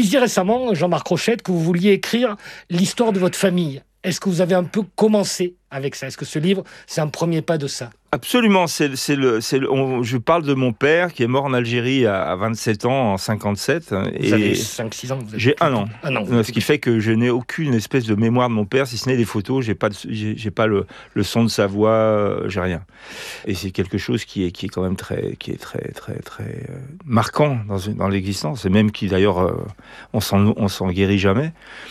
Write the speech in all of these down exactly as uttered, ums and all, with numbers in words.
disiez récemment, Jean-Marc Rochette, que vous vouliez écrire l'histoire de votre famille. Est-ce que vous avez un peu commencé avec ça ? Est-ce que ce livre, c'est un premier pas de ça ? Absolument. C'est, c'est le, c'est le, on, je parle de mon père qui est mort en Algérie à, à vingt-sept ans, en cinquante-sept. Vous et avez cinq six ans. Vous êtes j'ai un an. un an. Ce qui fait que je n'ai aucune espèce de mémoire de mon père, si ce n'est des photos. J'ai pas, de, j'ai, j'ai pas le, le son de sa voix. Euh, j'ai rien. Et c'est quelque chose qui est, qui est quand même très, qui est très, très, très euh, marquant dans, dans l'existence. Et même qui d'ailleurs, euh, on s'en, on s'en guérit jamais.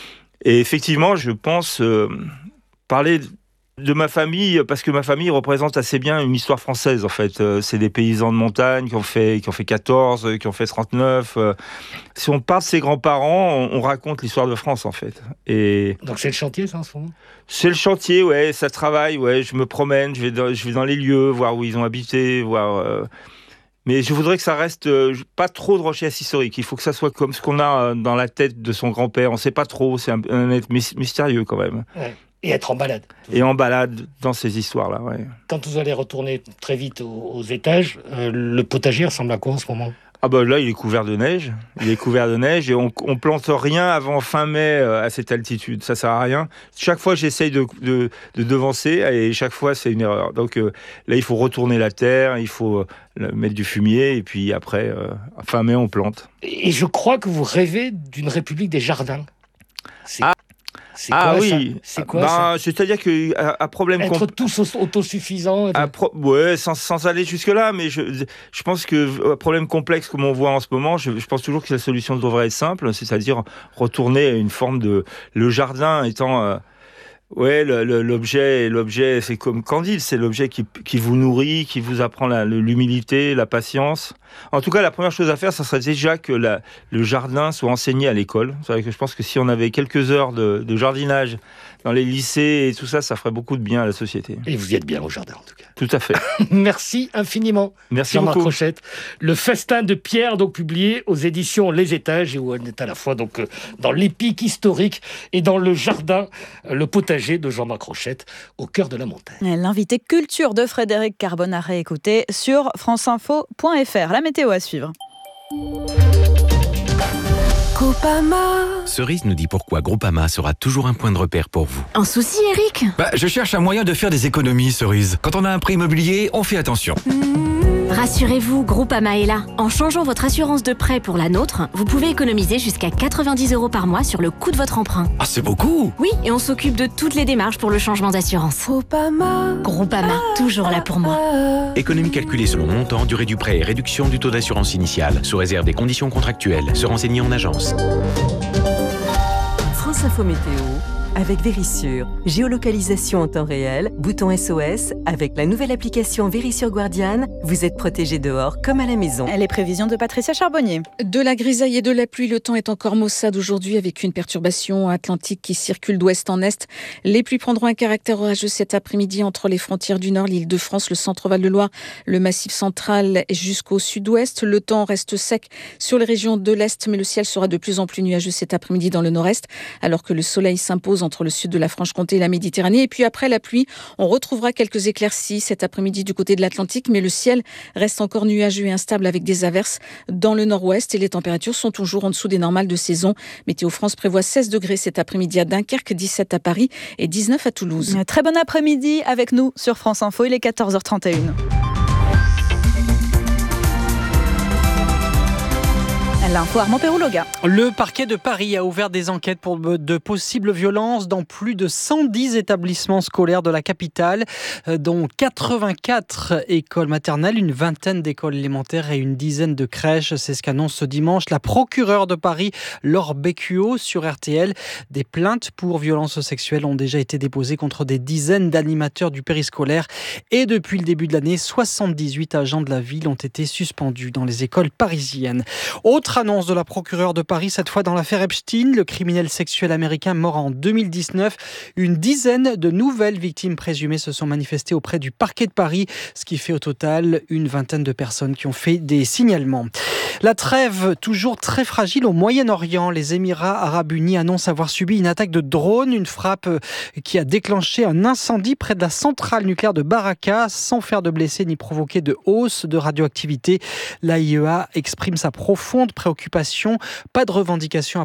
Et effectivement, je pense euh, parler de ma famille, parce que ma famille représente assez bien une histoire française, en fait. Euh, c'est des paysans de montagne qui ont fait, qui ont fait quatorze, qui ont fait trente-neuf. Euh, si on parle de ses grands-parents, on, on raconte l'histoire de France, en fait. Et donc c'est le chantier, ça, en ce moment ? C'est le chantier, ouais, ça travaille, ouais. Je me promène, je vais dans, je vais dans les lieux, voir où ils ont habité, voir... Euh, Mais je voudrais que ça reste euh, pas trop de recherche historique. Il faut que ça soit comme ce qu'on a euh, dans la tête de son grand-père. On ne sait pas trop, c'est un, un être mystérieux quand même. Ouais. Et être en balade. Et en balade dans ces histoires-là, ouais. Quand vous allez retourner très vite aux, aux étages, euh, le potager ressemble à quoi en ce moment ? Ah bah là, il est couvert de neige. Il est couvert de neige et on, on plante rien avant fin mai euh, à cette altitude. Ça sert à rien. Chaque fois, j'essaye de, de, de devancer et chaque fois, c'est une erreur. Donc euh, là, il faut retourner la terre, il faut euh, mettre du fumier et puis après, euh, fin mai, on plante. Et je crois que vous rêvez d'une république des jardins. C'est... Ah. C'est ah quoi, oui, ça c'est quoi ben, ça c'est-à-dire qu'à à problème être compl- tous autosuffisants. à pro- ouais, sans, sans aller jusque là, mais je, je pense que à problème complexe comme on voit en ce moment, je, je pense toujours que la solution devrait être simple, c'est-à-dire retourner à une forme de le jardin étant euh, ouais, le, le, l'objet, l'objet, c'est comme Candide, c'est l'objet qui, qui vous nourrit, qui vous apprend la, l'humilité, la patience. En tout cas, la première chose à faire, ça serait déjà que la, le jardin soit enseigné à l'école. C'est vrai que je pense que si on avait quelques heures de, de jardinage dans les lycées et tout ça, ça ferait beaucoup de bien à la société. Et vous y êtes bien au jardin, en tout cas. Tout à fait. Merci infiniment, Merci Jean-Marc beaucoup. Rochette. Le festin de Pierre, donc publié aux éditions Les Étages, et où on est à la fois donc dans l'épique historique et dans le jardin, le potager de Jean-Marc Rochette, au cœur de la montagne. L'invité culture de Frédéric Carbonara, écoutez sur franceinfo point f r. La météo à suivre. Groupama. Cerise nous dit pourquoi Groupama sera toujours un point de repère pour vous. Un souci, Eric ? Bah, je cherche un moyen de faire des économies, Cerise. Quand on a un prêt immobilier, on fait attention. mmh. Rassurez-vous, Groupama est là. En changeant votre assurance de prêt pour la nôtre, vous pouvez économiser jusqu'à quatre-vingt-dix euros par mois sur le coût de votre emprunt. Ah, c'est beaucoup! Oui, et on s'occupe de toutes les démarches pour le changement d'assurance. Groupama. Groupama, toujours là pour moi. Économie calculée selon montant, durée du prêt et réduction du taux d'assurance initiale, sous réserve des conditions contractuelles. Se renseigner en agence. France Info Météo avec Vérissure. Géolocalisation en temps réel, bouton S O S. Avec la nouvelle application Vérissure Guardian, vous êtes protégé dehors comme à la maison. Les prévisions de Patricia Charbonnier. De la grisaille et de la pluie, le temps est encore maussade aujourd'hui avec une perturbation atlantique qui circule d'ouest en est. Les pluies prendront un caractère orageux cet après-midi entre les frontières du Nord, l'Île-de-France, le centre Val-de-Loire, le Massif central jusqu'au sud-ouest. Le temps reste sec sur les régions de l'Est, mais le ciel sera de plus en plus nuageux cet après-midi dans le Nord-Est, alors que le soleil s'impose entre le sud de la Franche-Comté et la Méditerranée. Et puis après la pluie, on retrouvera quelques éclaircies cet après-midi du côté de l'Atlantique, mais le ciel reste encore nuageux et instable avec des averses dans le nord-ouest et les températures sont toujours en dessous des normales de saison. Météo France prévoit seize degrés cet après-midi à Dunkerque, dix-sept à Paris et dix-neuf à Toulouse. Très bon après-midi avec nous sur France Info, il est quatorze heures trente et une. L'info Armand Perrouloga. Le parquet de Paris a ouvert des enquêtes pour de possibles violences dans plus de cent dix établissements scolaires de la capitale, dont quatre-vingt-quatre écoles maternelles, une vingtaine d'écoles élémentaires et une dizaine de crèches. C'est ce qu'annonce ce dimanche la procureure de Paris, Laure Beccuot, sur R T L. Des plaintes pour violences sexuelles ont déjà été déposées contre des dizaines d'animateurs du périscolaire. Et depuis le début de l'année, soixante-dix-huit agents de la ville ont été suspendus dans les écoles parisiennes. Autre annonce de la procureure de Paris, cette fois dans l'affaire Epstein, le criminel sexuel américain mort en deux mille dix-neuf. Une dizaine de nouvelles victimes présumées se sont manifestées auprès du parquet de Paris, ce qui fait au total une vingtaine de personnes qui ont fait des signalements. La trêve toujours très fragile au Moyen-Orient. Les Émirats arabes unis annoncent avoir subi une attaque de drone, une frappe qui a déclenché un incendie près de la centrale nucléaire de Baraka, sans faire de blessés ni provoquer de hausse de radioactivité. L'A I E A exprime sa profonde préoccupation. Pas de revendication